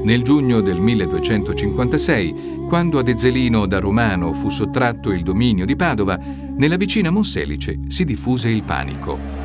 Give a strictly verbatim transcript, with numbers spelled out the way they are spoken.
Nel giugno del milleduecentocinquantasei, quando ad Ezzelino da Romano fu sottratto il dominio di Padova, nella vicina Monselice si diffuse il panico.